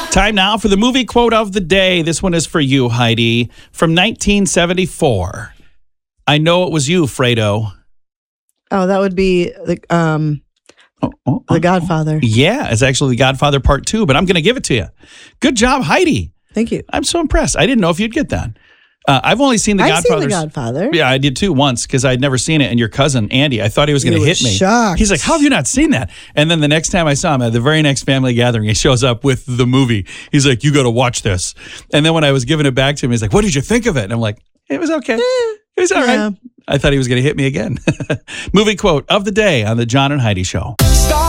Time now for the movie quote of the day. This one is for you, Heidi, from 1974. I know it was you, Fredo. Oh, that would be The Godfather. Yeah, it's actually The Godfather Part 2, but I'm going to give it to you. Good job, Heidi. Thank you. I'm so impressed. I didn't know if you'd get that. I've only seen The Godfather. I've seen The Godfather. Yeah, I did too once because I'd never seen it. And your cousin, Andy, I thought he was going to hit me. Shocked. He's like, how have you not seen that? And then the next time I saw him at the very next family gathering, he shows up with the movie. He's like, you got to watch this. And then when I was giving it back to him, he's like, what did you think of it? And I'm like, it was okay. It was all right. I thought he was going to hit me again. Movie quote of the day on the John and Heidi Show.